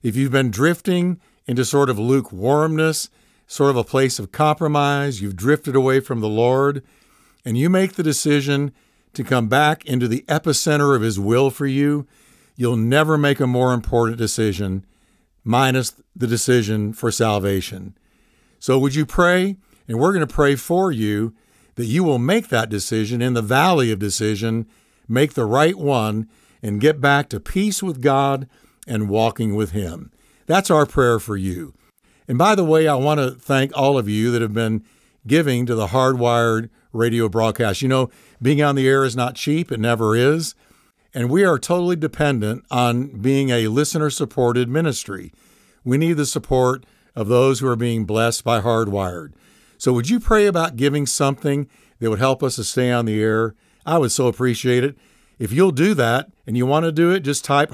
If you've been drifting into sort of lukewarmness, sort of a place of compromise, you've drifted away from the Lord, and you make the decision to come back into the epicenter of His will for you, you'll never make a more important decision, minus the decision for salvation. So would you pray? And we're going to pray for you that you will make that decision in the valley of decision, make the right one, and get back to peace with God and walking with Him. That's our prayer for you. And by the way, I want to thank all of you that have been giving to the Hardwired radio broadcast. You know, being on the air is not cheap. It never is. And we are totally dependent on being a listener-supported ministry. We need the support of those who are being blessed by Hardwired. So would you pray about giving something that would help us to stay on the air? I would so appreciate it. If you'll do that and you want to do it, just type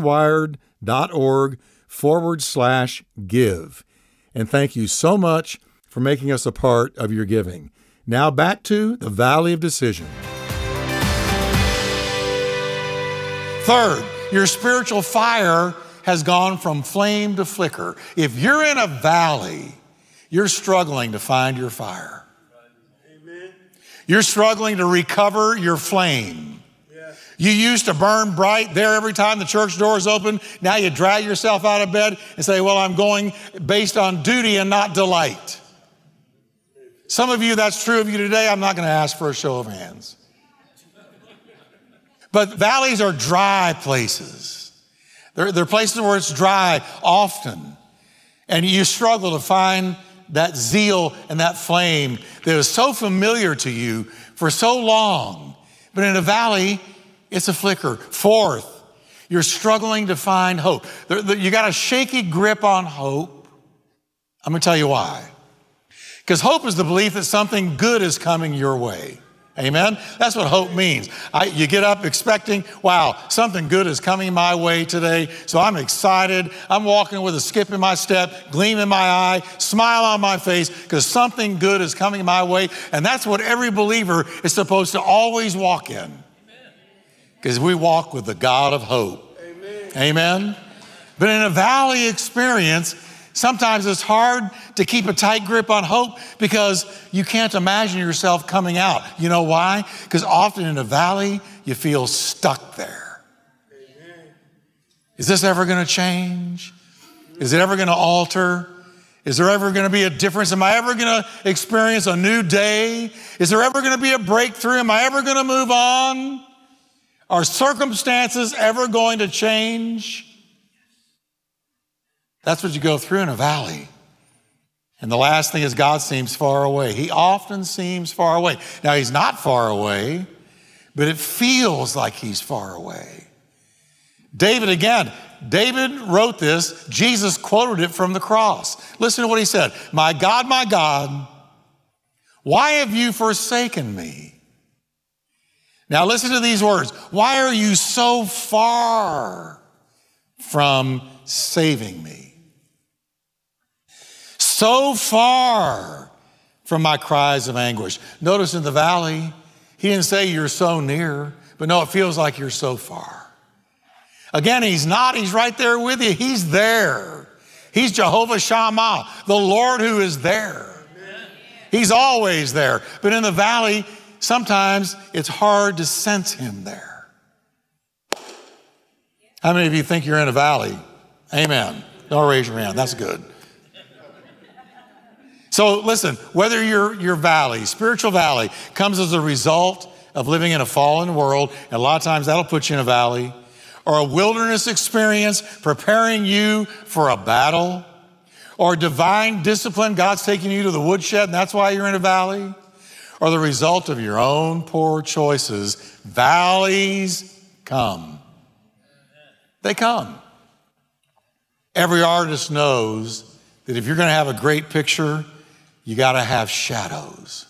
hardwired.org/give. And thank you so much for making us a part of your giving. Now back to the Valley of Decision. Third, your spiritual fire has gone from flame to flicker. If you're in a valley, you're struggling to find your fire. Amen. You're struggling to recover your flame. Yeah. You used to burn bright there every time the church doors open. Now you drag yourself out of bed and say, well, I'm going based on duty and not delight. Some of you, that's true of you today. I'm not going to ask for a show of hands. But valleys are dry places. They're places where it's dry often. And you struggle to find that zeal and that flame that is so familiar to you for so long. But in a valley, it's a flicker. Fourth, you're struggling to find hope. You got a shaky grip on hope. I'm going to tell you why. Because hope is the belief that something good is coming your way. Amen? That's what hope means. You get up expecting, wow, something good is coming my way today, so I'm excited. I'm walking with a skip in my step, gleam in my eye, smile on my face, because something good is coming my way. And that's what every believer is supposed to always walk in. Because we walk with the God of hope. Amen. Amen? But in a valley experience, sometimes it's hard to keep a tight grip on hope because you can't imagine yourself coming out. You know why? Because often in a valley, you feel stuck there. Amen. Is this ever going to change? Is it ever going to alter? Is there ever going to be a difference? Am I ever going to experience a new day? Is there ever going to be a breakthrough? Am I ever going to move on? Are circumstances ever going to change? That's what you go through in a valley. And the last thing is God seems far away. He often seems far away. Now, He's not far away, but it feels like He's far away. David wrote this. Jesus quoted it from the cross. Listen to what he said. My God, why have you forsaken me? Now, listen to these words. Why are you so far from saving me? So far from my cries of anguish. Notice in the valley, he didn't say you're so near, but no, it feels like you're so far. Again, he's not. He's right there with you. He's there. He's Jehovah Shammah, the Lord who is there. He's always there. But in the valley, sometimes it's hard to sense him there. How many of you think you're in a valley? Amen. Don't raise your hand. That's good. So listen, whether your valley, spiritual valley, comes as a result of living in a fallen world, and a lot of times that'll put you in a valley, or a wilderness experience preparing you for a battle, or divine discipline, God's taking you to the woodshed and that's why you're in a valley, or the result of your own poor choices, valleys come. They come. Every artist knows that if you're going to have a great picture, you got to have shadows.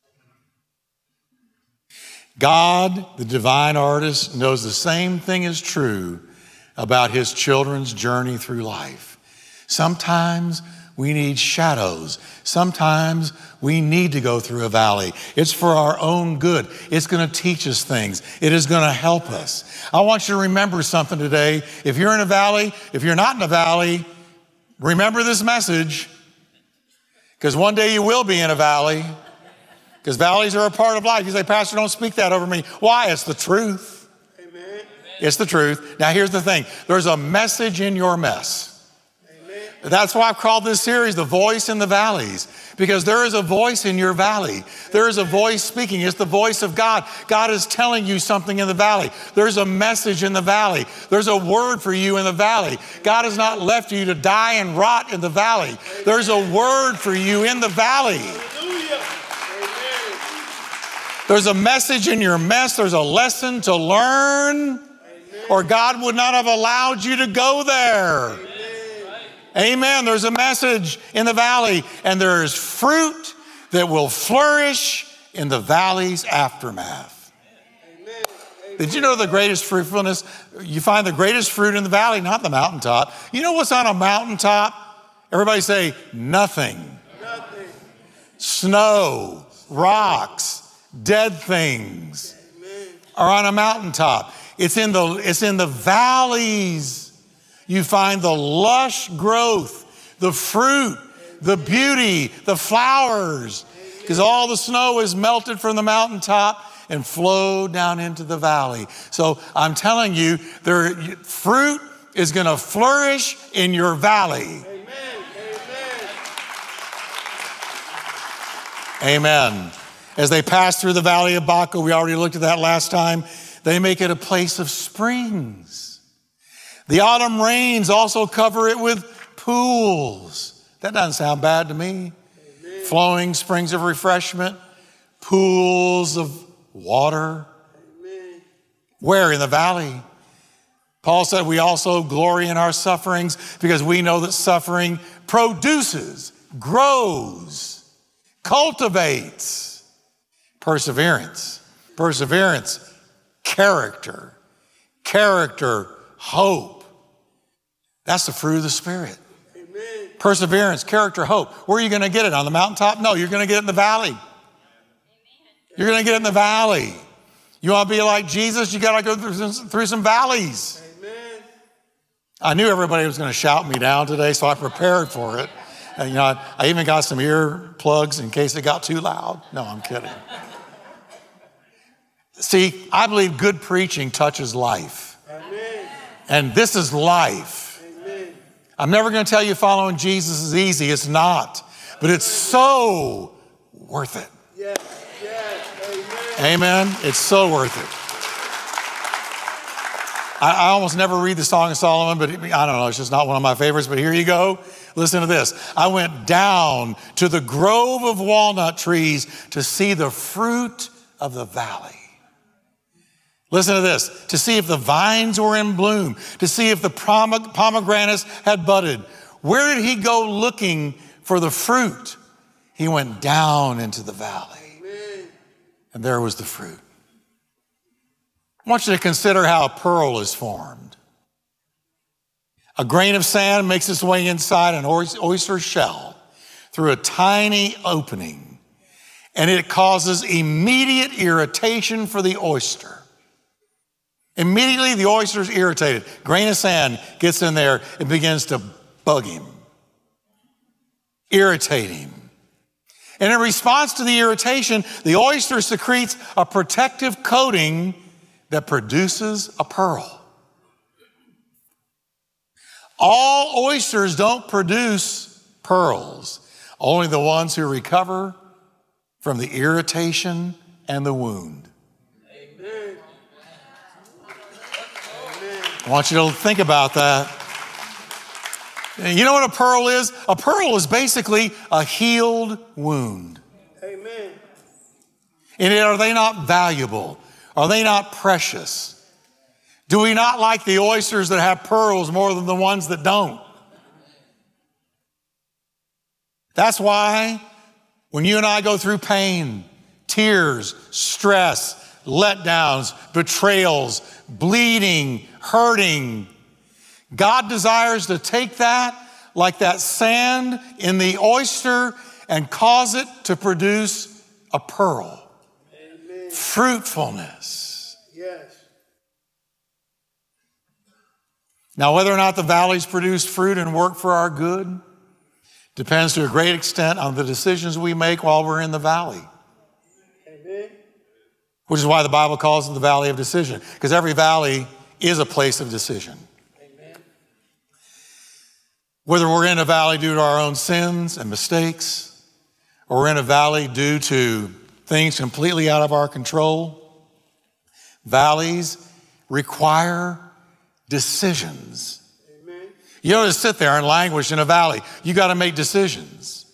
God, the divine artist, knows the same thing is true about his children's journey through life. Sometimes we need shadows. Sometimes we need to go through a valley. It's for our own good. It's going to teach us things. It is going to help us. I want you to remember something today. If you're in a valley, if you're not in a valley, remember this message, because one day you will be in a valley, because valleys are a part of life. You say, Pastor, don't speak that over me. Why? It's the truth. Amen. It's the truth. Now, here's the thing. There's a message in your mess. That's why I've called this series The Voice in the Valleys, because there is a voice in your valley. There is a voice speaking. It's the voice of God. God is telling you something in the valley. There's a message in the valley. There's a word for you in the valley. God has not left you to die and rot in the valley. There's a word for you in the valley. There's a message in your mess. There's a lesson to learn, or God would not have allowed you to go there. Amen. There's a message in the valley, and there's fruit that will flourish in the valley's aftermath. Amen. Did you know the greatest fruitfulness? You find the greatest fruit in the valley, not the mountaintop. You know what's on a mountaintop? Everybody say, nothing. Nothing. Snow, rocks, dead things are on a mountaintop. It's in the valleys you find the lush growth, the fruit, the beauty, the flowers, because all the snow is melted from the mountaintop and flowed down into the valley. So I'm telling you, fruit is going to flourish in your valley. Amen. As they pass through the valley of Baca, we already looked at that last time, they make it a place of springs. The autumn rains also cover it with pools. That doesn't sound bad to me. Amen. Flowing springs of refreshment, pools of water. Amen. Where? In the valley. Paul said we also glory in our sufferings because we know that suffering produces, grows, cultivates perseverance. Perseverance, character. Character, hope. That's the fruit of the Spirit. Amen. Perseverance, character, hope. Where are you going to get it? On the mountaintop? No, you're going to get it in the valley. Amen. You're going to get it in the valley. You want to be like Jesus? You got to go through some valleys. Amen. I knew everybody was going to shout me down today, so I prepared for it. And, I even got some ear plugs in case it got too loud. No, I'm kidding. See, I believe good preaching touches life. Amen. And this is life. Amen. I'm never going to tell you following Jesus is easy. It's not. But it's so worth it. Yes. Yes. Amen. Amen. It's so worth it. I almost never read the Song of Solomon, but I don't know. It's just not one of my favorites. But here you go. Listen to this. I went down to the grove of walnut trees to see the fruit of the valley. Listen to this, to see if the vines were in bloom, to see if the pomegranates had budded. Where did he go looking for the fruit? He went down into the valley. Amen. And there was the fruit. I want you to consider how a pearl is formed. A grain of sand makes its way inside an oyster shell through a tiny opening, and it causes immediate irritation for the oyster. Immediately, the oyster is irritated. Grain of sand gets in there and begins to bug him, irritate him. And in response to the irritation, the oyster secretes a protective coating that produces a pearl. All oysters don't produce pearls, only the ones who recover from the irritation and the wound. I want you to think about that. You know what a pearl is? A pearl is basically a healed wound. Amen. And are they not valuable? Are they not precious? Do we not like the oysters that have pearls more than the ones that don't? That's why when you and I go through pain, tears, stress, letdowns, betrayals, bleeding, hurting, God desires to take that, like that sand in the oyster and cause it to produce a pearl. Amen. Fruitfulness. Yes. Now, whether or not the valleys produce fruit and work for our good depends to a great extent on the decisions we make while we're in the valley. Amen. Which is why the Bible calls it the valley of decision, because every valley is a place of decision. Amen. Whether we're in a valley due to our own sins and mistakes, or we're in a valley due to things completely out of our control, valleys require decisions. Amen. You don't just sit there and languish in a valley. You got to make decisions.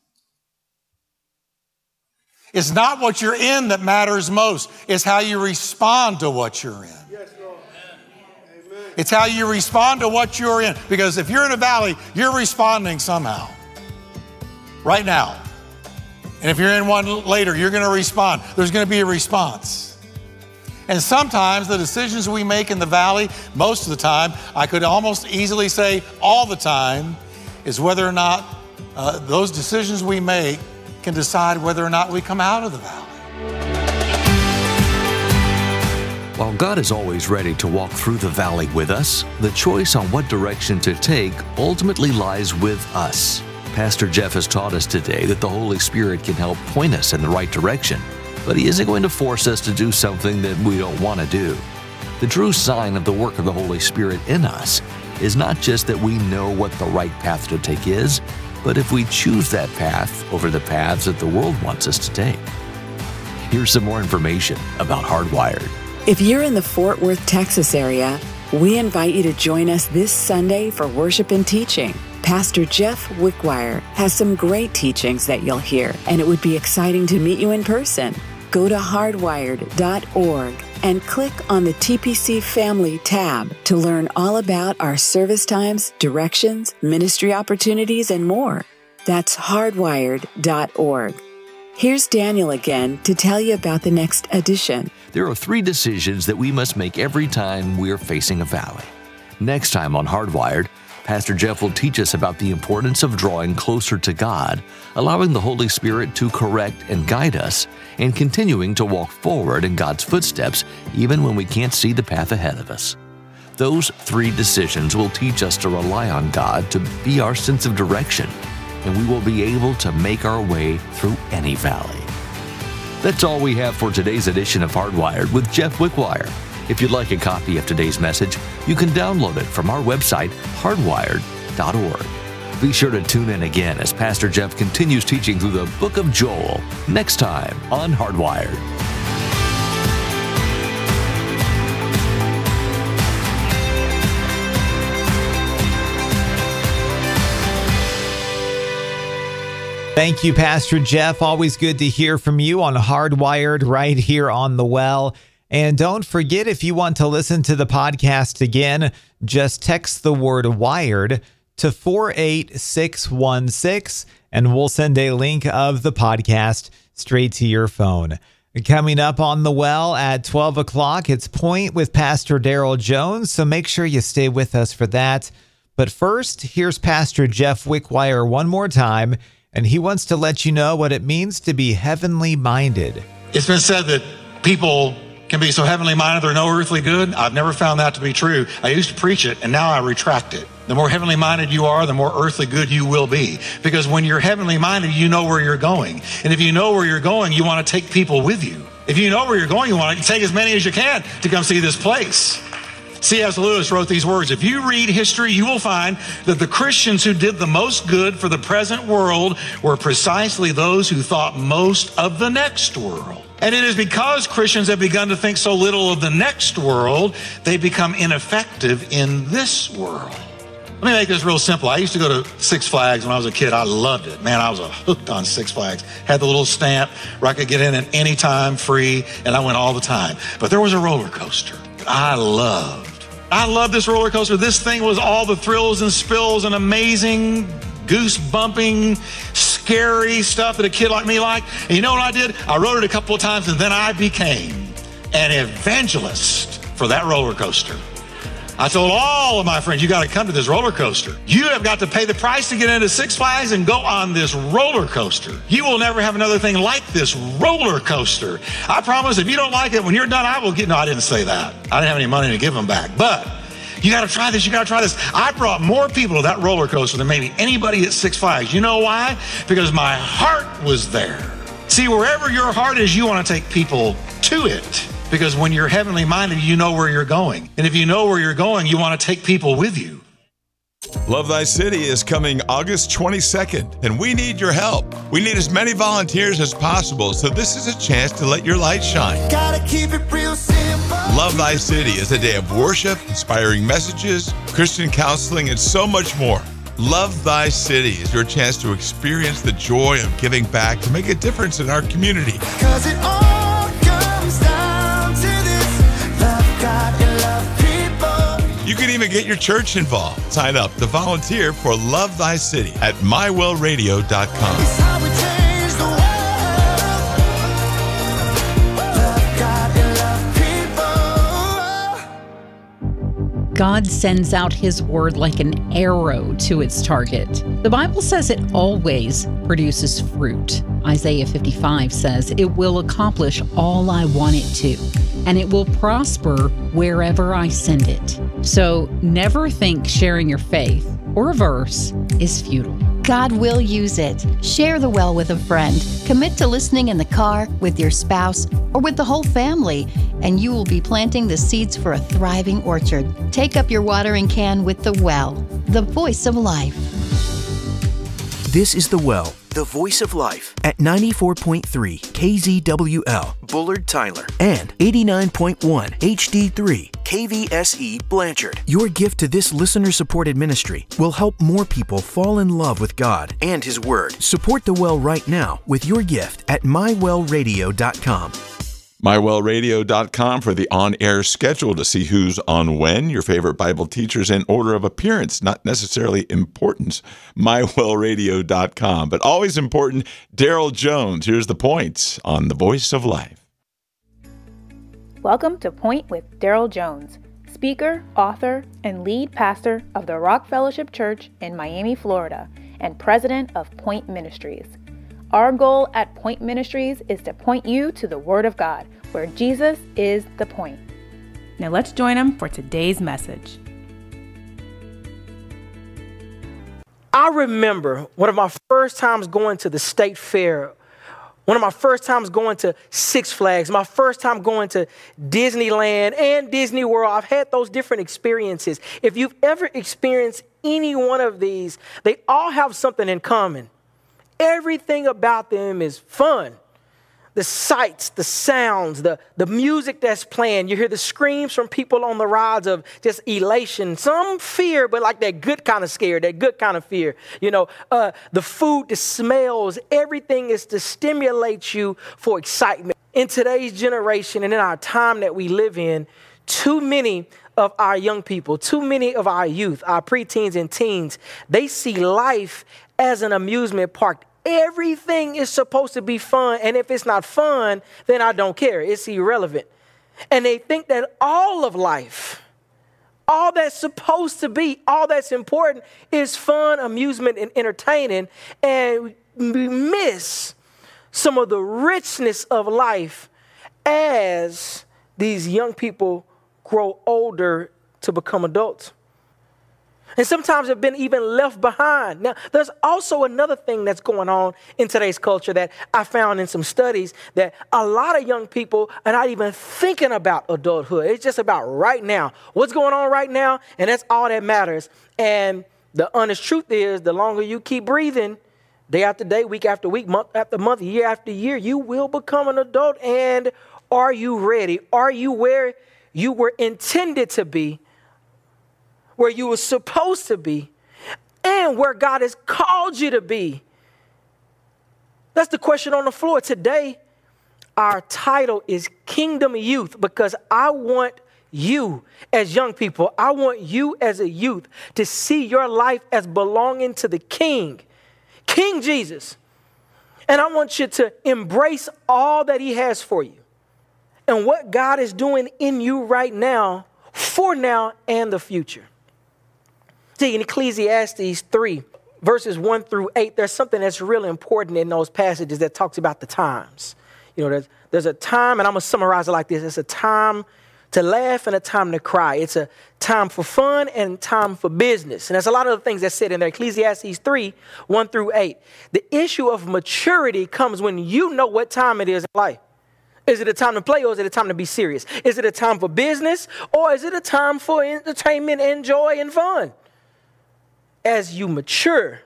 It's not what you're in that matters most. It's how you respond to what you're in. Yes, Lord. Amen. It's how you respond to what you're in. Because if you're in a valley, you're responding somehow. Right now. And if you're in one later, you're going to respond. There's going to be a response. And sometimes the decisions we make in the valley, most of the time, I could almost easily say all the time, is whether or not those decisions we make can decide whether or not we come out of the valley. While God is always ready to walk through the valley with us, the choice on what direction to take ultimately lies with us. Pastor Jeff has taught us today that the Holy Spirit can help point us in the right direction, but He isn't going to force us to do something that we don't want to do. The true sign of the work of the Holy Spirit in us is not just that we know what the right path to take is, but if we choose that path over the paths that the world wants us to take. Here's some more information about Hardwired. If you're in the Fort Worth, Texas area, we invite you to join us this Sunday for worship and teaching. Pastor Jeff Wickwire has some great teachings that you'll hear, and it would be exciting to meet you in person. Go to hardwired.org and click on the TPC Family tab to learn all about our service times, directions, ministry opportunities, and more. That's hardwired.org. Here's Daniel again to tell you about the next edition. There are 3 decisions that we must make every time we're facing a valley. Next time on Hardwired, Pastor Jeff will teach us about the importance of drawing closer to God, allowing the Holy Spirit to correct and guide us, and continuing to walk forward in God's footsteps even when we can't see the path ahead of us. Those 3 decisions will teach us to rely on God to be our sense of direction, and we will be able to make our way through any valley. That's all we have for today's edition of Hardwired with Jeff Wickwire. If you'd like a copy of today's message, you can download it from our website, hardwired.org. Be sure to tune in again as Pastor Jeff continues teaching through the book of Joel next time on Hardwired. Thank you, Pastor Jeff. Always good to hear from you on Hardwired right here on The Well. And don't forget, if you want to listen to the podcast again, just text the word WIRED to 48616, and we'll send a link of the podcast straight to your phone. Coming up on The Well at 12 o'clock, it's Point with Pastor Daryl Jones, so make sure you stay with us for that. But first, here's Pastor Jeff Wickwire one more time, and he wants to let you know what it means to be heavenly minded. It's been said that people can be so heavenly minded they're no earthly good. I've never found that to be true. I used to preach it, and now I retract it. The more heavenly minded you are, the more earthly good you will be. Because when you're heavenly minded, you know where you're going. And if you know where you're going, you want to take people with you. If you know where you're going, you want to take as many as you can to come see this place. C.S. Lewis wrote these words: if you read history, you will find that the Christians who did the most good for the present world were precisely those who thought most of the next world. And it is because Christians have begun to think so little of the next world, they become ineffective in this world. Let me make this real simple. I used to go to Six Flags when I was a kid. I loved it. Man, I was hooked on Six Flags. Had the little stamp where I could get in at any time, free, and I went all the time. But there was a roller coaster that I loved. I loved this roller coaster. This thing was all the thrills and spills and amazing, goose-bumping, scary stuff that a kid like me liked. And you know what I did? I rode it a couple of times, and then I became an evangelist for that roller coaster. I told all of my friends, you got to come to this roller coaster. You have got to pay the price to get into Six Flags and go on this roller coaster. You will never have another thing like this roller coaster. I promise if you don't like it, when you're done, I will get, no, I didn't say that. I didn't have any money to give them back. But you got to try this. You got to try this. I brought more people to that roller coaster than maybe anybody at Six Flags. You know why? Because my heart was there. See, wherever your heart is, you want to take people to it. Because when you're heavenly minded, you know where you're going. And if you know where you're going, you want to take people with you. Love Thy City is coming August 22nd, and we need your help. We need as many volunteers as possible, so this is a chance to let your light shine. Gotta keep it real simple. Love Thy City is a day of worship, inspiring messages, Christian counseling, and so much more. Love Thy City is your chance to experience the joy of giving back to make a difference in our community. 'Cause it all comes down to this: love God and love people. You can even get your church involved. Sign up to volunteer for Love Thy City at mywellradio.com. It's how we change the world. Love God and love people. God sends out his word like an arrow to its target. The Bible says it always produces fruit. Isaiah 55 says it will accomplish all I want it to, and it will prosper wherever I send it. So never think sharing your faith or a verse is futile. God will use it. Share the well with a friend. Commit to listening in the car, with your spouse, or with the whole family, and you will be planting the seeds for a thriving orchard. Take up your watering can with The Well, the voice of life. This is The Well, the voice of life, at 94.3 KZWL, Bullard, Tyler, and 89.1 HD3 KVSE, Blanchard. Your gift to this listener-supported ministry will help more people fall in love with God and His Word. Support The Well right now with your gift at mywellradio.com. mywellradio.com for the on-air schedule to see who's on when, your favorite Bible teachers in order of appearance, not necessarily importance. mywellradio.com. But always important, Daryl Jones. Here's the points on The Voice of Life. Welcome to Point with Daryl Jones, speaker, author, and lead pastor of the Rock Fellowship Church in Miami, Florida, and president of Point Ministries. Our goal at Point Ministries is to point you to the Word of God, where Jesus is the point. Now let's join him for today's message. I remember one of my first times going to the state fair, one of my first times going to Six Flags, my first time going to Disneyland and Disney World. I've had those different experiences. If you've ever experienced any one of these, they all have something in common. Everything about them is fun. The sights, the sounds, the music that's playing. You hear the screams from people on the rides of just elation. Some fear, but like that good kind of scare, that good kind of fear. You know, the food, the smells, everything is to stimulate you for excitement. In today's generation and in our time that we live in, too many of our young people, too many of our youth, our preteens and teens, they see life as an amusement park. Everything is supposed to be fun, and if it's not fun, then I don't care. It's irrelevant. And they think that all of life, all that's supposed to be, all that's important is fun, amusement, and entertaining, and we miss some of the richness of life as these young people grow older to become adults. And sometimes have been even left behind. Now, there's also another thing that's going on in today's culture that I found in some studies, that a lot of young people are not even thinking about adulthood. It's just about right now. What's going on right now? And that's all that matters. And the honest truth is, the longer you keep breathing, day after day, week after week, month after month, year after year, you will become an adult. And are you ready? Are you where you were intended to be, where you were supposed to be, and where God has called you to be? That's the question on the floor. Today, our title is Kingdom Youth, because I want you as young people, I want you as a youth to see your life as belonging to the King, King Jesus. And I want you to embrace all that he has for you and what God is doing in you right now for now and the future. See, in Ecclesiastes 3, verses 1 through 8, there's something that's really important in those passages that talks about the times. You know, there's a time, and I'm going to summarize it like this. It's a time to laugh and a time to cry. It's a time for fun and time for business. And there's a lot of other things that's said in there. Ecclesiastes 3, 1 through 8. The issue of maturity comes when you know what time it is in life. Is it a time to play or is it a time to be serious? Is it a time for business or is it a time for entertainment and joy and fun? As you mature,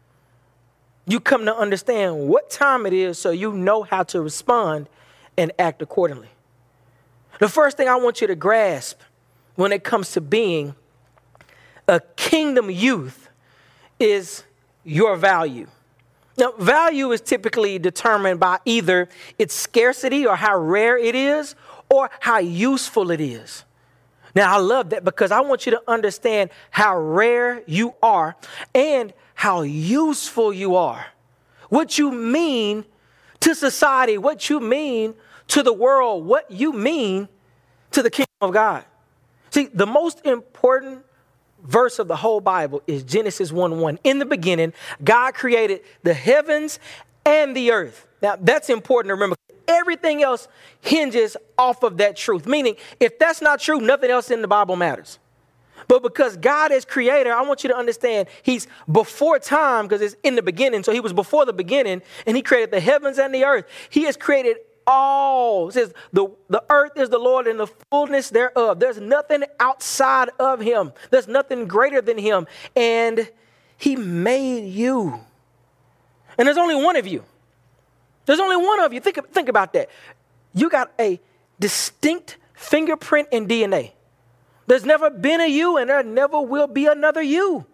you come to understand what time it is so you know how to respond and act accordingly. The first thing I want you to grasp when it comes to being a kingdom youth is your value. Now, value is typically determined by either its scarcity or how rare it is or how useful it is. Now, I love that because I want you to understand how rare you are and how useful you are. What you mean to society, what you mean to the world, what you mean to the kingdom of God. See, the most important verse of the whole Bible is Genesis 1:1. In the beginning, God created the heavens and the earth. Now, that's important to remember. Everything else hinges off of that truth. Meaning, if that's not true, nothing else in the Bible matters. But because God is creator, I want you to understand he's before time because it's in the beginning. So he was before the beginning and he created the heavens and the earth. He has created all. It says the earth is the Lord and the fullness thereof. There's nothing outside of him. There's nothing greater than him. And he made you. And there's only one of you. There's only one of you. Think about that. You got a distinct fingerprint in DNA. There's never been a you and there never will be another you.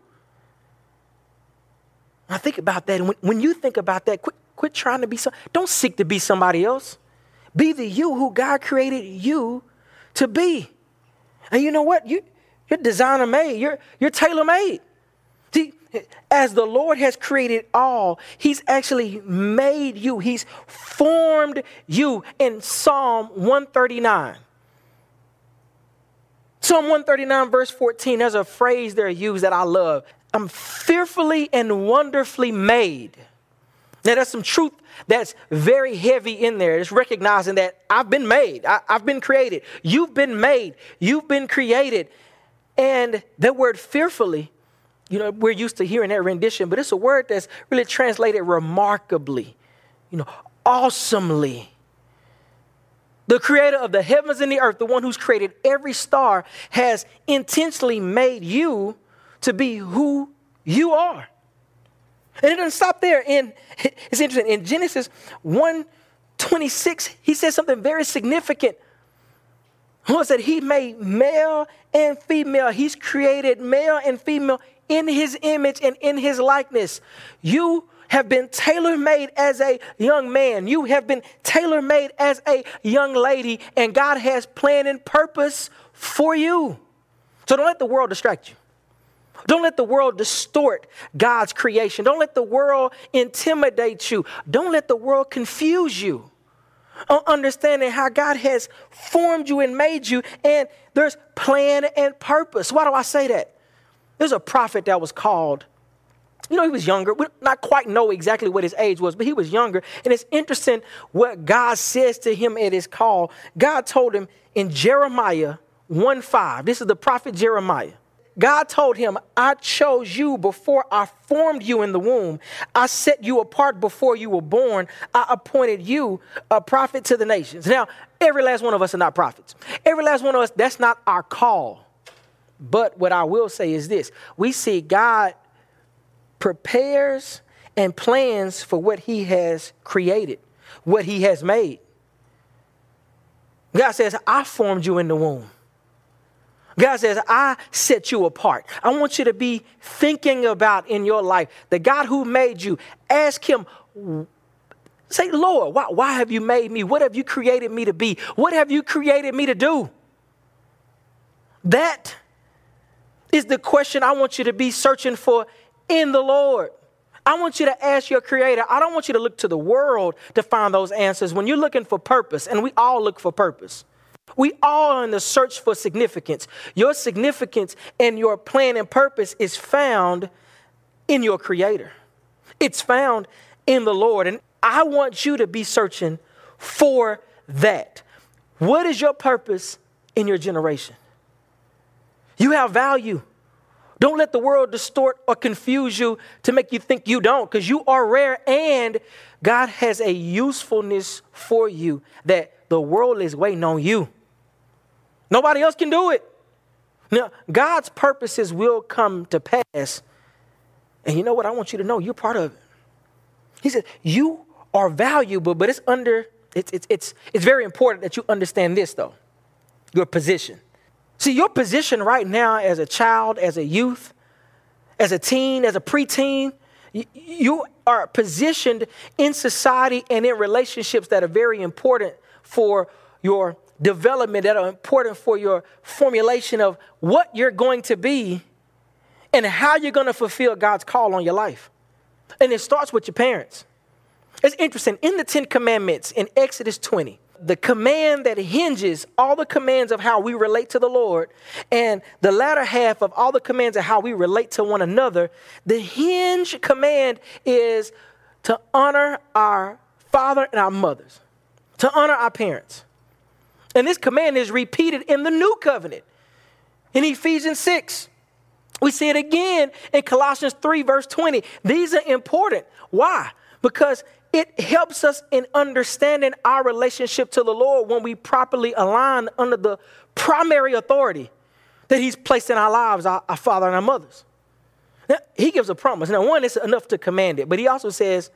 Now think about that. And when you think about that, quit trying to be don't seek to be somebody else. Be the you who God created you to be. And you know what? You're designer made. You're tailor made. See, as the Lord has created all, he's actually made you. He's formed you in Psalm 139. Psalm 139 verse 14, there's a phrase there used that I love. I'm fearfully and wonderfully made. Now, there's some truth that's very heavy in there. It's recognizing that I've been made. I've been created. You've been made. You've been created. And that word fearfully, you know, we're used to hearing that rendition, but it's a word that's really translated remarkably, awesomely. The creator of the heavens and the earth, the one who's created every star, has intentionally made you to be who you are. And it doesn't stop there. It's interesting. In Genesis 1:26, he says something very significant. He said he made male and female. He's created male and female in his image and in his likeness. You have been tailor-made as a young man. You have been tailor-made as a young lady, and God has plan and purpose for you. So don't let the world distract you. Don't let the world distort God's creation. Don't let the world intimidate you. Don't let the world confuse you on understanding how God has formed you and made you, and there's plan and purpose. Why do I say that? There's a prophet that was called, he was younger. We not quite know exactly what his age was, but he was younger. And it's interesting what God says to him at his call. God told him in Jeremiah 1:5, this is the prophet Jeremiah. God told him, I chose you before I formed you in the womb. I set you apart before you were born. I appointed you a prophet to the nations. Now, every last one of us are not prophets. Every last one of us, that's not our call. But what I will say is this. We see God prepares and plans for what he has created, what he has made. God says, I formed you in the womb. God says, I set you apart. I want you to be thinking about in your life the God who made you. Ask him, say, Lord, why have you made me? What have you created me to be? What have you created me to do? That is the question I want you to be searching for in the Lord. I want you to ask your creator. I don't want you to look to the world to find those answers. When you're looking for purpose, and we all look for purpose. We all are in the search for significance. Your significance and your plan and purpose is found in your Creator. It's found in the Lord. And I want you to be searching for that. What is your purpose in your generation? You have value. Don't let the world distort or confuse you to make you think you don't, because you are rare and God has a usefulness for you that the world is waiting on you. Nobody else can do it. Now, God's purposes will come to pass. And you know what? I want you to know you're part of it. He said, you are valuable, but it's very important that you understand this, though, your position. See, your position right now as a child, as a youth, as a teen, as a preteen, you are positioned in society and in relationships that are very important for your development, that are important for your formulation of what you're going to be and how you're going to fulfill God's call on your life. And it starts with your parents. It's interesting. In the 10 Commandments in Exodus 20, the command that hinges all the commands of how we relate to the Lord and the latter half of all the commands of how we relate to one another, the hinge command is to honor our father and our mothers, to honor our parents. And this command is repeated in the new covenant in Ephesians 6. We see it again in Colossians 3, verse 20. These are important. Why? Because it helps us in understanding our relationship to the Lord when we properly align under the primary authority that he's placed in our lives, our father and our mothers. Now, he gives a promise. Now, one, it's enough to command it, but he also says,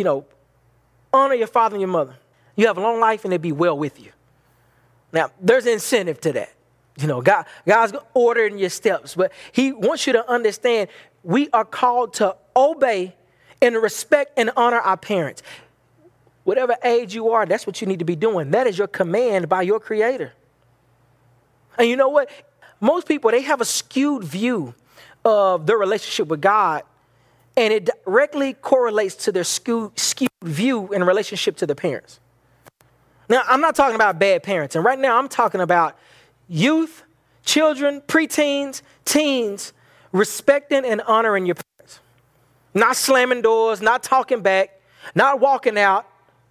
honor your father and your mother. You have a long life and it'll be well with you. Now, there's incentive to that. God's ordering your steps, but he wants you to understand we are called to obey and respect and honor our parents. Whatever age you are, that's what you need to be doing. That is your command by your Creator. And you know what? Most people, they have a skewed view of their relationship with God, and it directly correlates to their skewed view in relationship to their parents. Now, I'm not talking about bad parents. And right now, I'm talking about youth, children, preteens, teens, respecting and honoring your parents. Not slamming doors, not talking back, not walking out,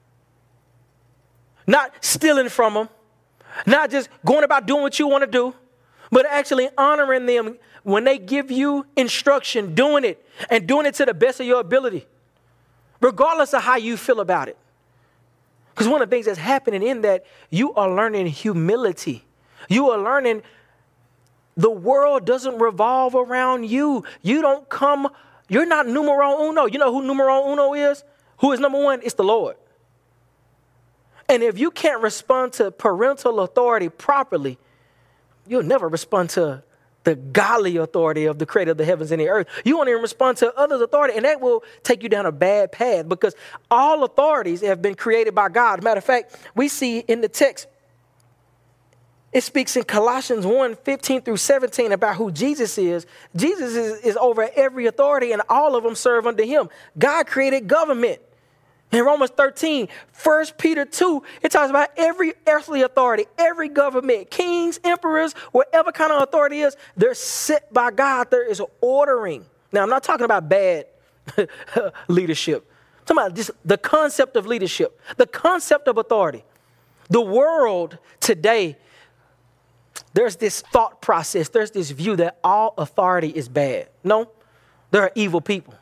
not stealing from them, not just going about doing what you want to do, but actually honoring them when they give you instruction, doing it, and doing it to the best of your ability, regardless of how you feel about it. Because one of the things that's happening in that, you are learning humility. You are learning the world doesn't revolve around you. You're not numero uno. You know who numero uno is? Who is number one? It's the Lord. And if you can't respond to parental authority properly, you'll never respond to the godly authority of the creator of the heavens and the earth. You won't even respond to others' authority, and that will take you down a bad path because all authorities have been created by God. Matter of fact, we see in the text, it speaks in Colossians 1, 15 through 17 about who Jesus is. Jesus is over every authority, and all of them serve under him. God created government. In Romans 13, 1 Peter 2, it talks about every earthly authority, every government, kings, emperors, whatever kind of authority is, they're set by God. There is ordering. Now, I'm not talking about bad leadership. I'm talking about just the concept of leadership, the concept of authority. The world today, there's this thought process, there's this view that all authority is bad. No, there are evil people.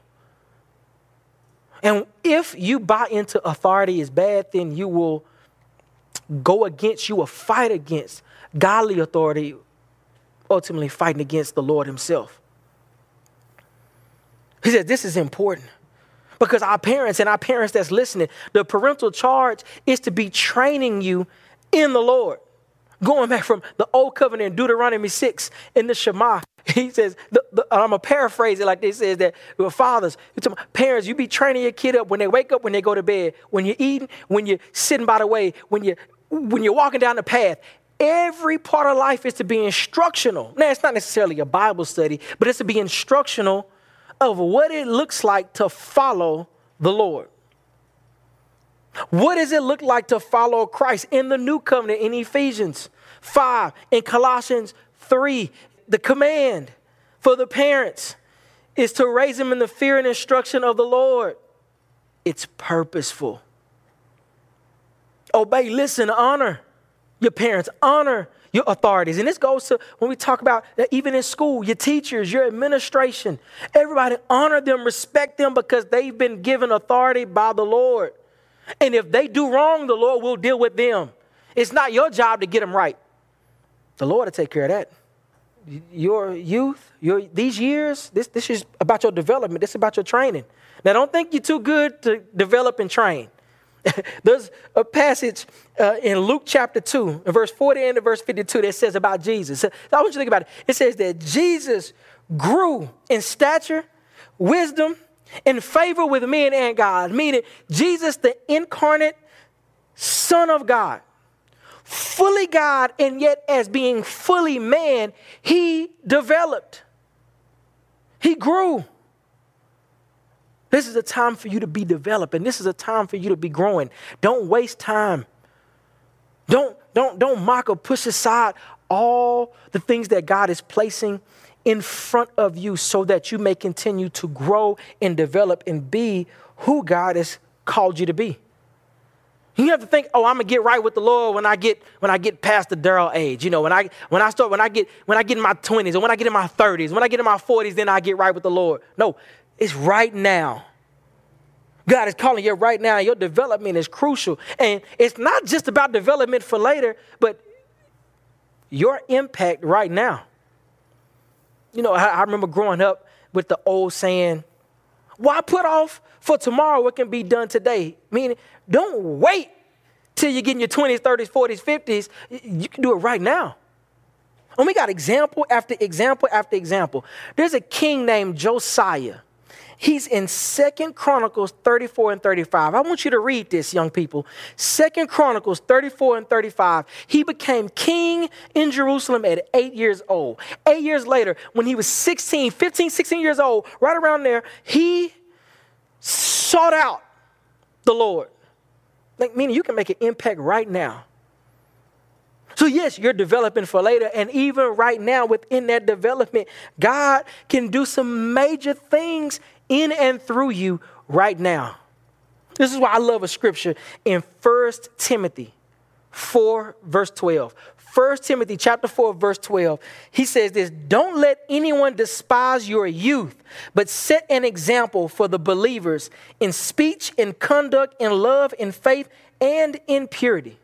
And if you buy into authority is bad, then you will you will fight against godly authority, ultimately fighting against the Lord himself. He said this is important because our parents that's listening, the parental charge is to be training you in the Lord. Going back from the old covenant in Deuteronomy 6 in the Shema, he says, I'm going to paraphrase it like this, says that your fathers, parents, you be training your kid up when they wake up, when they go to bed, when you're eating, when you're sitting by the way, when you're walking down the path. Every part of life is to be instructional. Now, it's not necessarily a Bible study, but it's to be instructional of what it looks like to follow the Lord. What does it look like to follow Christ in the new covenant in Ephesians 5, in Colossians 3? The command for the parents is to raise them in the fear and instruction of the Lord. It's purposeful. Obey, listen, honor your parents, honor your authorities. And this goes to when we talk about even in school, your teachers, your administration, everybody honor them, respect them because they've been given authority by the Lord. And if they do wrong, the Lord will deal with them. It's not your job to get them right. The Lord will take care of that. Your youth, these years, this is about your development. This is about your training. Now, don't think you're too good to develop and train. There's a passage in Luke chapter 2, in verse 40 and verse 52 that says about Jesus. So I want you to think about it. It says that Jesus grew in stature, wisdom, in favor with men and God, meaning Jesus, the incarnate Son of God, fully God, and yet as being fully man, he developed. He grew. This is a time for you to be developing. This is a time for you to be growing. Don't waste time. Don't mock or push aside all the things that God is placing in front of you so that you may continue to grow and develop and be who God has called you to be. You have to think, oh, I'm gonna get right with the Lord when I get past the Daryl age. You know, when I get in my 20s, or when I get in my 30s, when I get in my 40s, then I get right with the Lord. No, it's right now. God is calling you right now. Your development is crucial. And it's not just about development for later, but your impact right now. You know, I remember growing up with the old saying, why put off for tomorrow what can be done today? Meaning, don't wait till you get in your 20s, 30s, 40s, 50s. You can do it right now. And we got example after example after example. There's a king named Josiah. He's in 2 Chronicles 34 and 35. I want you to read this, young people. 2 Chronicles 34 and 35. He became king in Jerusalem at 8 years old. 8 years later, when he was 16 years old, right around there, he sought out the Lord. Like, meaning you can make an impact right now. So yes, you're developing for later. And even right now within that development, God can do some major things in and through you right now. This is why I love a scripture in 1 Timothy 4, verse 12. 1 Timothy chapter 4, verse 12. He says this, don't let anyone despise your youth, but set an example for the believers in speech, in conduct, in love, in faith, and in purity.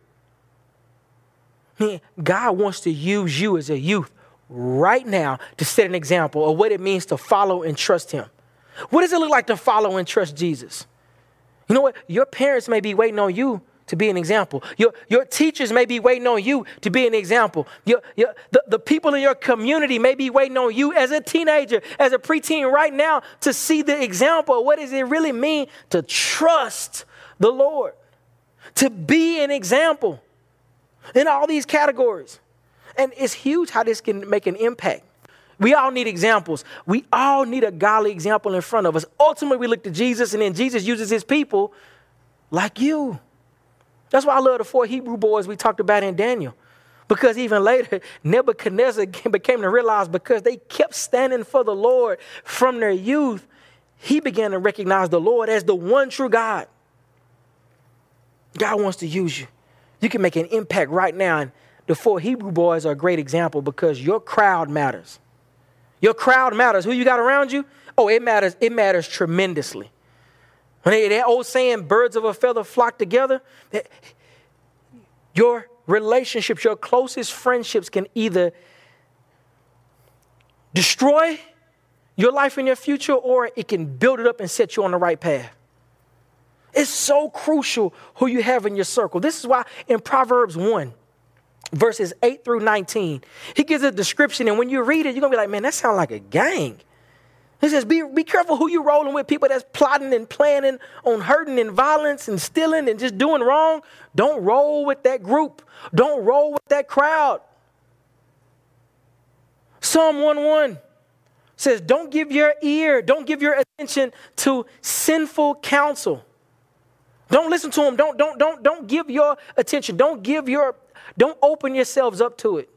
God wants to use you as a youth right now to set an example of what it means to follow and trust him. What does it look like to follow and trust Jesus? You know what? Your parents may be waiting on you to be an example. Your teachers may be waiting on you to be an example. The people in your community may be waiting on you as a teenager, as a preteen right now to see the example. What does it really mean to trust the Lord? To be an example in all these categories. And it's huge how this can make an impact. We all need examples. We all need a godly example in front of us. Ultimately, we look to Jesus, and then Jesus uses his people like you. That's why I love the 4 Hebrew boys we talked about in Daniel. Because even later, Nebuchadnezzar became to realize because they kept standing for the Lord from their youth, he began to recognize the Lord as the one true God. God wants to use you. You can make an impact right now. And the 4 Hebrew boys are a great example because your crowd matters. Your crowd matters. Who you got around you? Oh, it matters. It matters tremendously. When that old saying, birds of a feather flock together, your relationships, your closest friendships can either destroy your life and your future, or it can build it up and set you on the right path. It's so crucial who you have in your circle. This is why in Proverbs 1, verses 8 through 19, he gives a description. And when you read it, you're going to be like, man, that sounds like a gang. He says, be careful who you're rolling with, people that's plotting and planning on hurting and violence and stealing and just doing wrong. Don't roll with that group. Don't roll with that crowd. Psalm 1:1 says, don't give your attention to sinful counsel. Don't listen to them. Don't give your attention. Don't open yourselves up to it.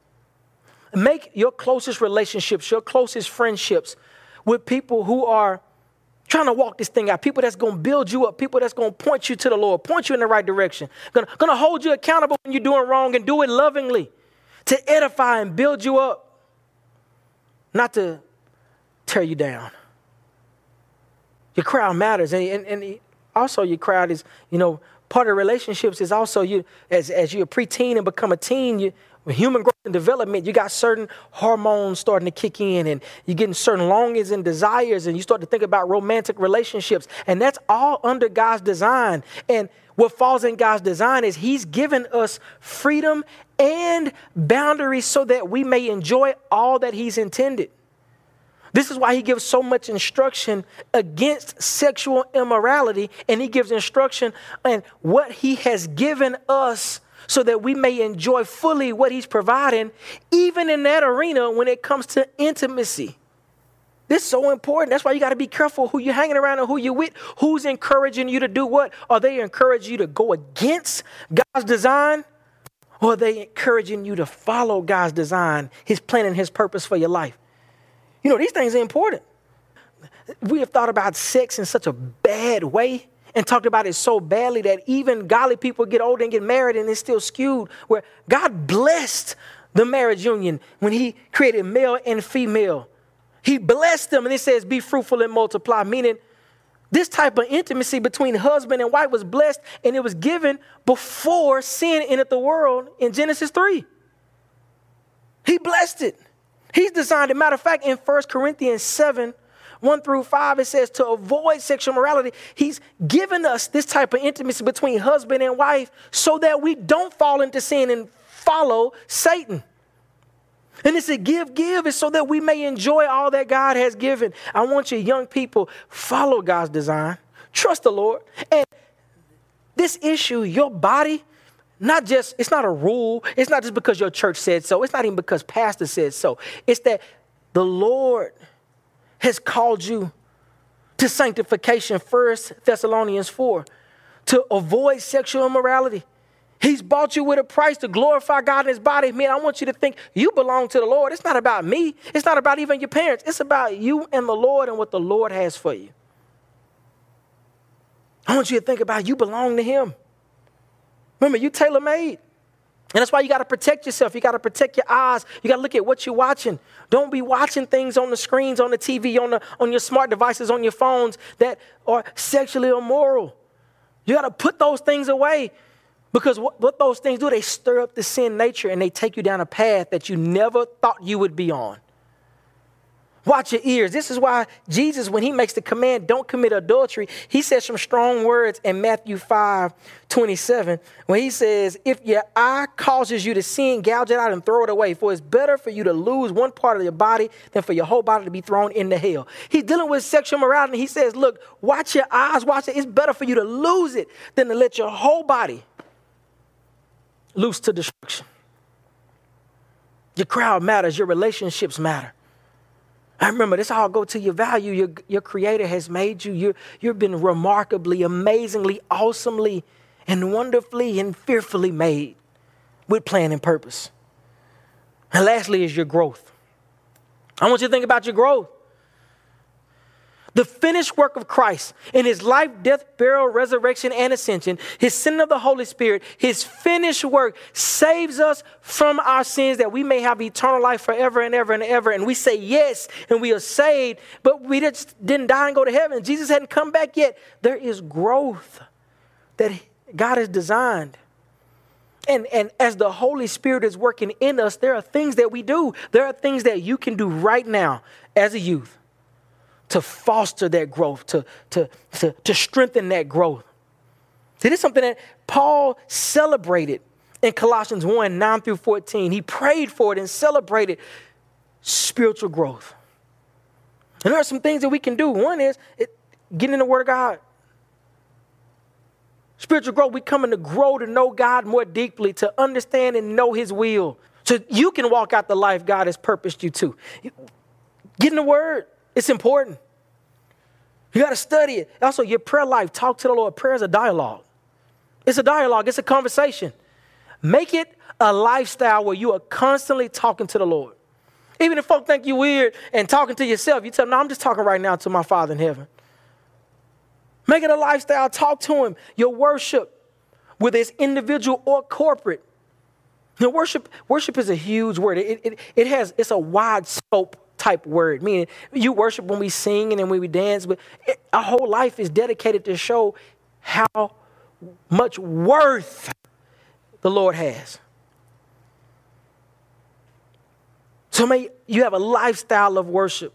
Make your closest relationships, your closest friendships with people who are trying to walk this thing out, people that's going to build you up, people that's going to point you to the Lord, point you in the right direction, going to hold you accountable when you're doing wrong and do it lovingly to edify and build you up, not to tear you down. Your crowd matters. And also your crowd is, part of relationships is also you, as you're a preteen and become a teen, with human growth and development, you got certain hormones starting to kick in and you're getting certain longings and desires and you start to think about romantic relationships. And that's all under God's design. And what falls in God's design is he's given us freedom and boundaries so that we may enjoy all that he's intended. This is why he gives so much instruction against sexual immorality, and he gives instruction on what he has given us so that we may enjoy fully what he's providing, even in that arena when it comes to intimacy. This is so important. That's why you got to be careful who you're hanging around and who you're with, who's encouraging you to do what. Are they encouraging you to go against God's design, or are they encouraging you to follow God's design, his plan and his purpose for your life? These things are important. We have thought about sex in such a bad way and talked about it so badly that even godly people get older and get married and it's still skewed, where God blessed the marriage union when he created male and female. He blessed them, and it says, be fruitful and multiply, meaning this type of intimacy between husband and wife was blessed, and it was given before sin entered the world in Genesis 3. He blessed it. He's designed it. Matter of fact, in 1 Corinthians 7, 1-5, it says to avoid sexual immorality, he's given us this type of intimacy between husband and wife so that we don't fall into sin and follow Satan. And it's a give. It's so that we may enjoy all that God has given. I want you young people, follow God's design. Trust the Lord. And this issue, your body, it's not a rule. It's not just because your church said so. It's not even because pastor said so. It's that the Lord has called you to sanctification, 1 Thessalonians 4, to avoid sexual immorality. He's bought you with a price to glorify God in his body. Man, I want you to think you belong to the Lord. It's not about me. It's not about even your parents. It's about you and the Lord and what the Lord has for you. I want you to think about you belong to him. Remember, you tailor-made. And that's why you got to protect yourself. You got to protect your eyes. You got to look at what you're watching. Don't be watching things on the screens, on the TV, on your smart devices, on your phones that are sexually immoral. You got to put those things away, because what those things do, they stir up the sin nature and they take you down a path that you never thought you would be on. Watch your ears. This is why Jesus, when he makes the command, don't commit adultery, he says some strong words in Matthew 5:27, when he says, if your eye causes you to sin, gouge it out and throw it away. For it's better for you to lose one part of your body than for your whole body to be thrown into hell. He's dealing with sexual morality. And he says, look, watch your eyes, watch it. It's better for you to lose it than to let your whole body loose to destruction. Your crowd matters. Your relationships matter. I remember, this all go to your value. Your Creator has made you. You've been remarkably, amazingly, awesomely, and wonderfully and fearfully made with plan and purpose. And lastly is your growth. I want you to think about your growth. The finished work of Christ in his life, death, burial, resurrection, and ascension, his sending of the Holy Spirit, his finished work saves us from our sins that we may have eternal life forever and ever and ever. And we say yes, and we are saved, but we just didn't die and go to heaven. Jesus hadn't come back yet. There is growth that God has designed. And as the Holy Spirit is working in us, there are things that we do. There are things that you can do right now as a youth to foster that growth, to strengthen that growth. See, this is something that Paul celebrated in Colossians 1:9-14. He prayed for it and celebrated spiritual growth. And there are some things that we can do. One is getting in the Word of God. Spiritual growth, we coming to grow to know God more deeply, to understand and know his will, so you can walk out the life God has purposed you to. Get in the Word. It's important. You got to study it. Also, your prayer life, talk to the Lord. Prayer is a dialogue. It's a dialogue. It's a conversation. Make it a lifestyle where you are constantly talking to the Lord. Even if folk think you're weird and talking to yourself, you tell them, no, I'm just talking right now to my Father in heaven. Make it a lifestyle. Talk to him. Your worship, whether it's individual or corporate. Now, worship is a huge word. It's a wide scope type word, meaning you worship when we sing and then when we dance, but our whole life is dedicated to show how much worth the Lord has. So may you have a lifestyle of worship.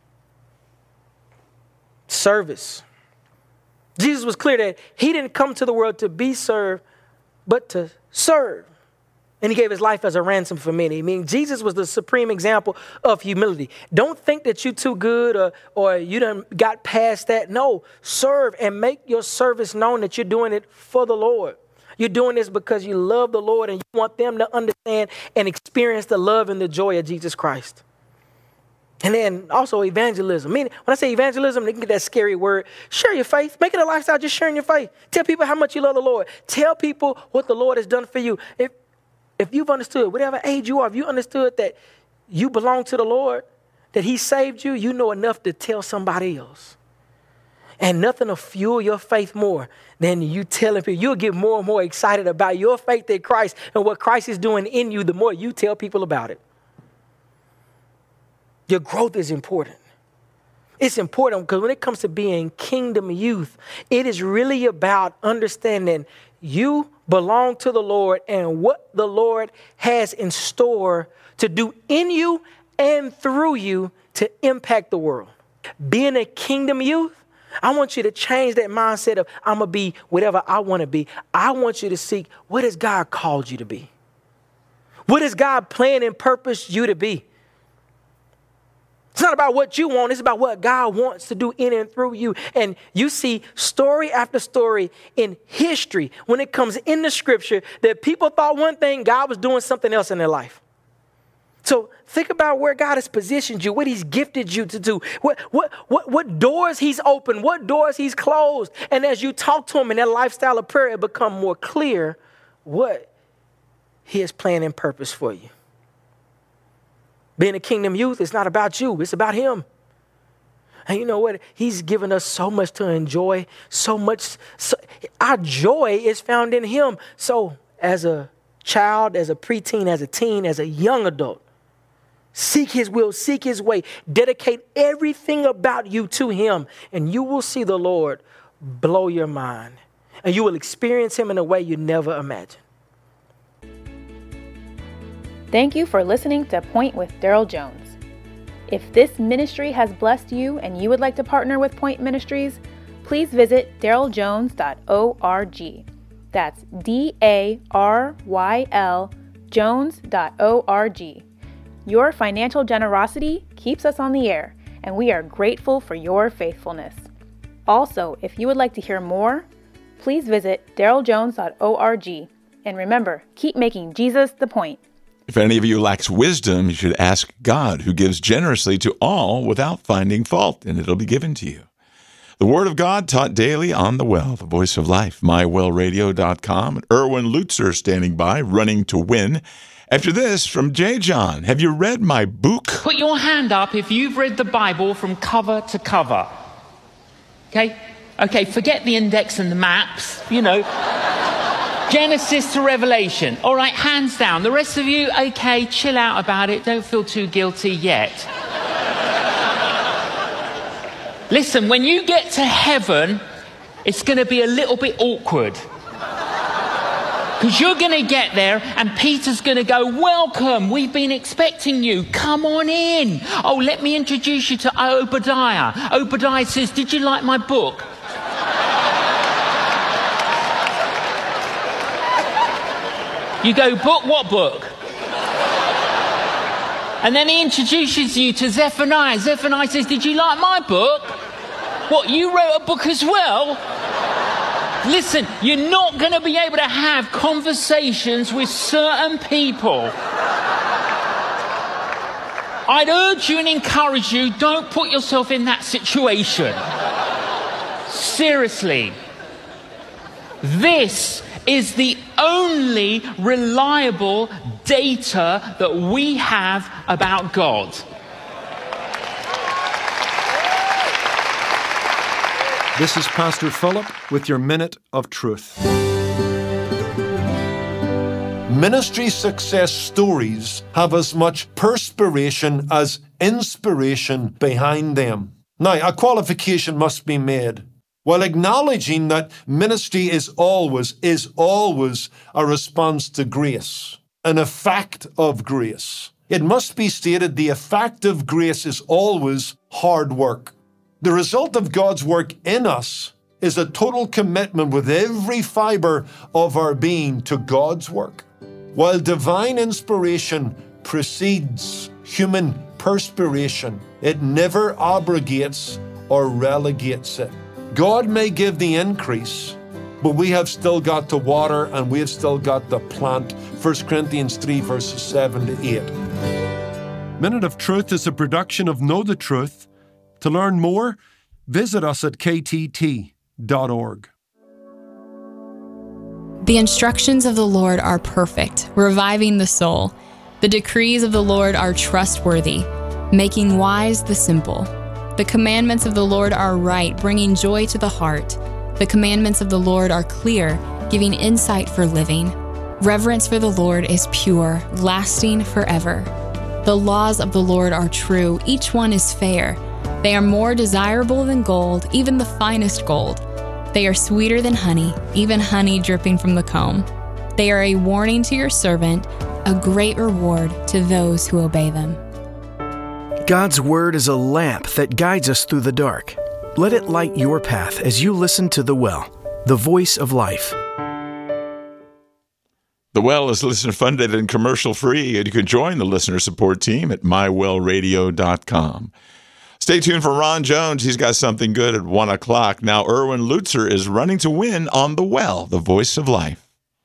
Service. Jesus was clear that he didn't come to the world to be served, but to serve. And he gave his life as a ransom for many. I mean, Jesus was the supreme example of humility. Don't think that you're too good or you done got past that. No, serve and make your service known that you're doing it for the Lord. You're doing this because you love the Lord and you want them to understand and experience the love and the joy of Jesus Christ. And then also evangelism. Meaning, when I say evangelism, they can get that scary word. Share your faith. Make it a lifestyle, just sharing your faith. Tell people how much you love the Lord. Tell people what the Lord has done for you. If you've understood, whatever age you are, if you understood that you belong to the Lord, that he saved you, you know enough to tell somebody else. And nothing will fuel your faith more than you telling people. You'll get more and more excited about your faith in Christ and what Christ is doing in you the more you tell people about it. Your growth is important. It's important because when it comes to being kingdom youth, it is really about understanding you belong to the Lord and what the Lord has in store to do in you and through you to impact the world. Being a kingdom youth, I want you to change that mindset of I'm going to be whatever I want to be. I want you to seek, what has God called you to be? What has God planned and purposed you to be? It's not about what you want. It's about what God wants to do in and through you. And you see story after story in history when it comes in the scripture that people thought one thing, God was doing something else in their life. So think about where God has positioned you, what he's gifted you to do, what doors he's opened, what doors he's closed. And as you talk to him in that lifestyle of prayer, it becomes more clear what he has planned and purpose for you. Being a kingdom youth, it's not about you. It's about him. And you know what? He's given us so much to enjoy, so much. Our joy is found in him. So as a child, as a preteen, as a teen, as a young adult, seek his will, seek his way, dedicate everything about you to him, and you will see the Lord blow your mind. And you will experience him in a way you never imagined. Thank you for listening to Point with Daryl Jones. If this ministry has blessed you and you would like to partner with Point Ministries, please visit daryljones.org. That's DARYL Jones.org. Your financial generosity keeps us on the air, and we are grateful for your faithfulness. Also, if you would like to hear more, please visit daryljones.org. And remember, keep making Jesus the point. If any of you lacks wisdom, you should ask God, who gives generously to all without finding fault, and it'll be given to you. The Word of God taught daily on The Well, the voice of life, mywellradio.com. And Erwin Lutzer standing by, running to win. After this, from J. John, have you read my book? Put your hand up if you've read the Bible from cover to cover. Okay, forget the index and the maps, Genesis to Revelation. All right, hands down. The rest of you, okay, chill out about it. Don't feel too guilty yet. Listen, when you get to heaven, it's going to be a little bit awkward. Because you're going to get there and Peter's going to go, welcome, we've been expecting you. Come on in. Oh, let me introduce you to Obadiah. Obadiah says, did you like my book? You go, book? What book? And then he introduces you to Zephaniah. Zephaniah says, did you like my book? What, you wrote a book as well? Listen, you're not going to be able to have conversations with certain people. I'd urge you and encourage you, don't put yourself in that situation. Seriously. This is the only reliable data that we have about God. This is Pastor Philip with your Minute of Truth. Ministry success stories have as much perspiration as inspiration behind them. Now, a qualification must be made. While acknowledging that ministry is always a response to grace, an effect of grace, it must be stated the effect of grace is always hard work. The result of God's work in us is a total commitment with every fiber of our being to God's work. While divine inspiration precedes human perspiration, it never abrogates or relegates it. God may give the increase, but we have still got to water and we have still got to plant. 1 Corinthians 3 verses 7 to 8. Minute of Truth is a production of Know the Truth. To learn more, visit us at ktt.org. The instructions of the Lord are perfect, reviving the soul. The decrees of the Lord are trustworthy, making wise the simple. The commandments of the Lord are right, bringing joy to the heart. The commandments of the Lord are clear, giving insight for living. Reverence for the Lord is pure, lasting forever. The laws of the Lord are true, each one is fair. They are more desirable than gold, even the finest gold. They are sweeter than honey, even honey dripping from the comb. They are a warning to your servant, a great reward to those who obey them. God's Word is a lamp that guides us through the dark. Let it light your path as you listen to The Well, the voice of life. The Well is listener-funded and commercial-free, and you can join the listener support team at mywellradio.com. Stay tuned for Ron Jones. He's got something good at 1 o'clock. Now, Erwin Lutzer is running to win on The Well, the voice of life.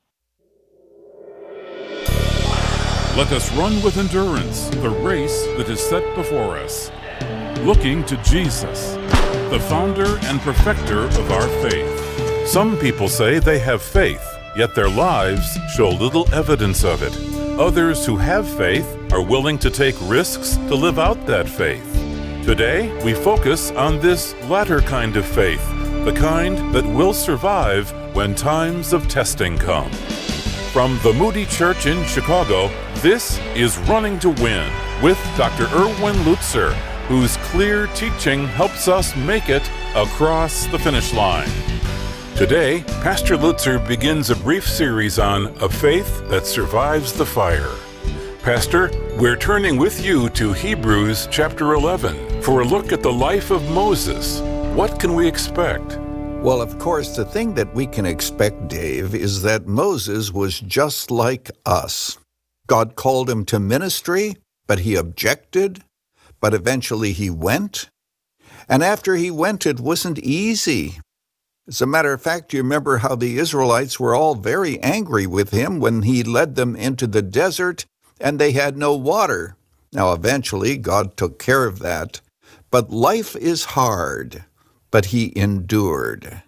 Let us run with endurance the race that is set before us, looking to Jesus, the founder and perfecter of our faith. Some people say they have faith, yet their lives show little evidence of it. Others who have faith are willing to take risks to live out that faith. Today, we focus on this latter kind of faith, the kind that will survive when times of testing come. From the Moody Church in Chicago, this is Running to Win with Dr. Erwin Lutzer, whose clear teaching helps us make it across the finish line. Today, Pastor Lutzer begins a brief series on a faith that survives the fire. Pastor, we're turning with you to Hebrews chapter 11 for a look at the life of Moses. What can we expect? Well, of course, the thing that we can expect, Dave, is that Moses was just like us. God called him to ministry, but he objected, but eventually he went. And after he went, it wasn't easy. As a matter of fact, you remember how the Israelites were all very angry with him when he led them into the desert and they had no water. Now, eventually, God took care of that. But life is hard, but he endured.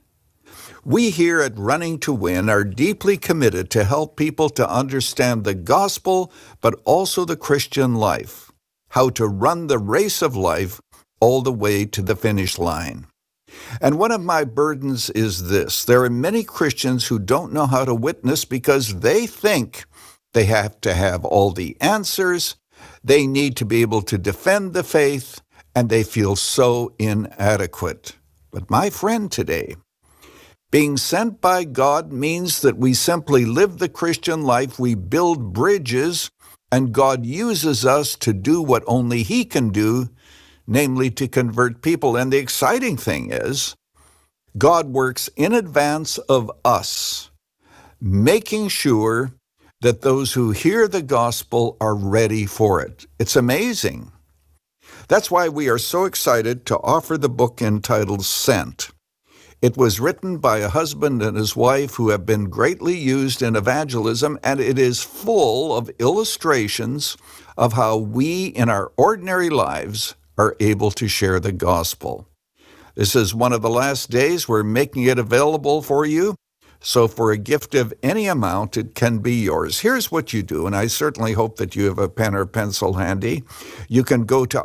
We here at Running to Win are deeply committed to help people to understand the gospel, but also the Christian life, how to run the race of life all the way to the finish line. And one of my burdens is this: there are many Christians who don't know how to witness because they think they have to have all the answers, they need to be able to defend the faith, and they feel so inadequate. But my friend today, being sent by God means that we simply live the Christian life, we build bridges, and God uses us to do what only He can do, namely to convert people. And the exciting thing is, God works in advance of us, making sure that those who hear the gospel are ready for it. It's amazing. That's why we are so excited to offer the book entitled Sent. It was written by a husband and his wife who have been greatly used in evangelism, and it is full of illustrations of how we in our ordinary lives are able to share the gospel. This is one of the last days. We're making it available for you. So for a gift of any amount, it can be yours. Here's what you do, and I certainly hope that you have a pen or pencil handy. You can go to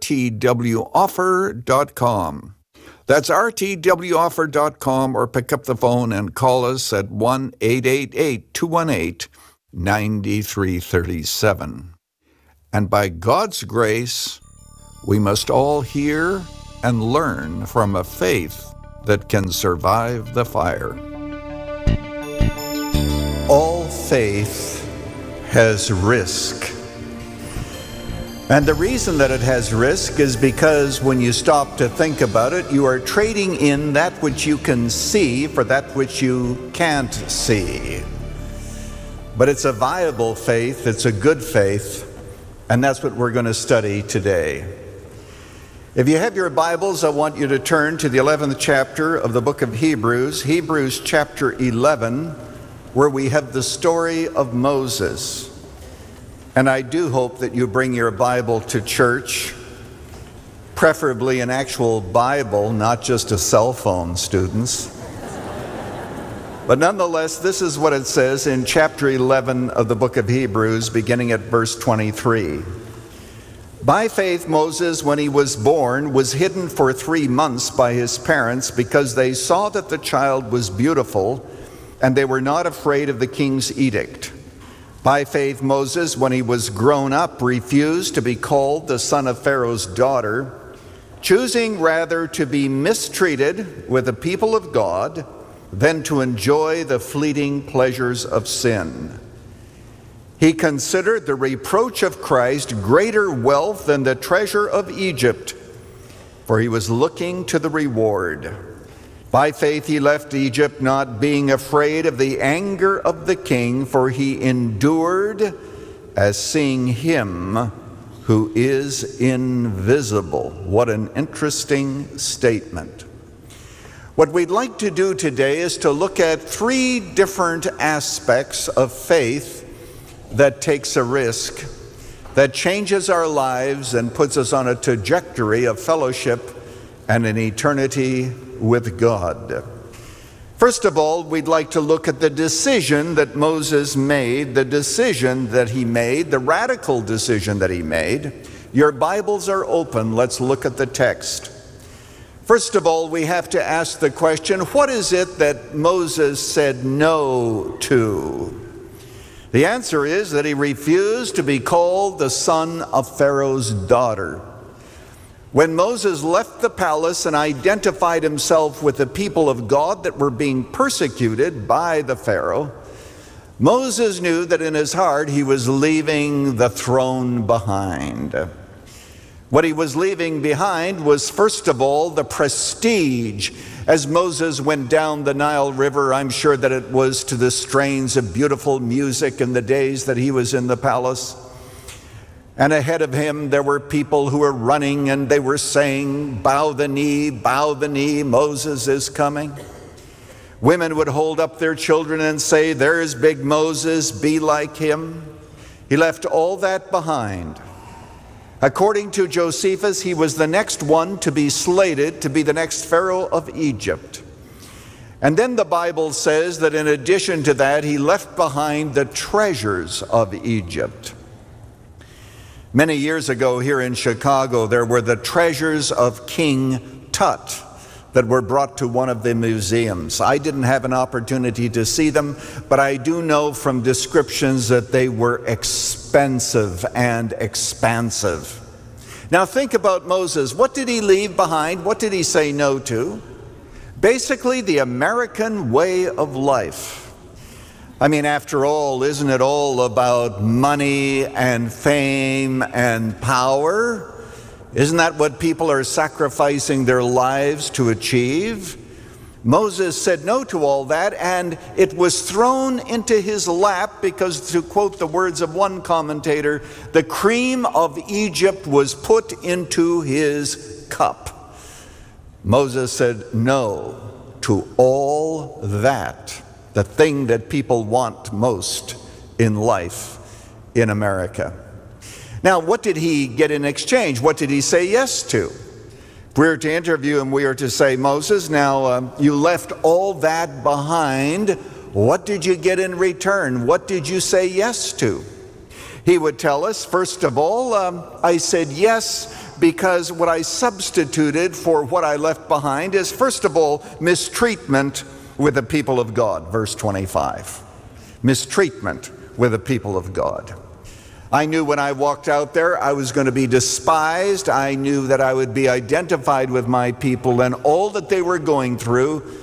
rtwoffer.com. That's rtwoffer.com, or pick up the phone and call us at 1-888-218-9337. And by God's grace, we must all hear and learn from a faith that can survive the fire. All faith has risk. And the reason that it has risk is because when you stop to think about it, you are trading in that which you can see for that which you can't see. But it's a viable faith, it's a good faith, and that's what we're going to study today. If you have your Bibles, I want you to turn to the 11th chapter of the book of Hebrews, Hebrews chapter 11, where we have the story of Moses. And I do hope that you bring your Bible to church, preferably an actual Bible, not just a cell phone, students. But nonetheless, this is what it says in chapter 11 of the book of Hebrews, beginning at verse 23. By faith, Moses, when he was born, was hidden for 3 months by his parents because they saw that the child was beautiful, and they were not afraid of the king's edict. By faith, Moses, when he was grown up, refused to be called the son of Pharaoh's daughter, choosing rather to be mistreated with the people of God than to enjoy the fleeting pleasures of sin. He considered the reproach of Christ greater wealth than the treasure of Egypt, for he was looking to the reward. By faith he left Egypt, not being afraid of the anger of the king, for he endured as seeing him who is invisible. What an interesting statement. What we'd like to do today is to look at 3 different aspects of faith that takes a risk, that changes our lives and puts us on a trajectory of fellowship and an eternity with God. First of all, we'd like to look at the decision that Moses made, the decision that he made, the radical decision that he made. Your Bibles are open. Let's look at the text. First of all, we have to ask the question, what is it that Moses said no to? The answer is that he refused to be called the son of Pharaoh's daughter. When Moses left the palace and identified himself with the people of God that were being persecuted by the Pharaoh, Moses knew that in his heart he was leaving the throne behind. What he was leaving behind was, first of all, the prestige. As Moses went down the Nile River, I'm sure that it was to the strains of beautiful music in the days that he was in the palace. And ahead of him, there were people who were running and they were saying, bow the knee, Moses is coming. Women would hold up their children and say, there's big Moses, be like him. He left all that behind. According to Josephus, he was the next one to be slated to be the next Pharaoh of Egypt. And then the Bible says that in addition to that, he left behind the treasures of Egypt. Many years ago here in Chicago, there were the treasures of King Tut that were brought to one of the museums. I didn't have an opportunity to see them, but I do know from descriptions that they were expensive and expansive. Now think about Moses. What did he leave behind? What did he say no to? Basically, the American way of life. I mean, after all, isn't it all about money and fame and power? Isn't that what people are sacrificing their lives to achieve? Moses said no to all that, and it was thrown into his lap because, to quote the words of one commentator, the cream of Egypt was put into his cup. Moses said no to all that, the thing that people want most in life in America. Now, what did he get in exchange? What did he say yes to? If we were to interview him, we were to say, Moses, now you left all that behind. What did you get in return? What did you say yes to? He would tell us, first of all, I said yes because what I substituted for what I left behind is, first of all, mistreatment with the people of God, verse 25. Mistreatment with the people of God. I knew when I walked out there I was going to be despised. I knew that I would be identified with my people and all that they were going through.